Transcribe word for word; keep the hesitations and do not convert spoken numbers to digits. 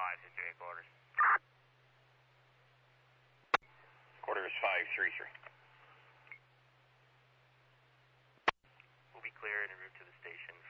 five to three quarters. Quarters five three three. We'll be clear en route to the station.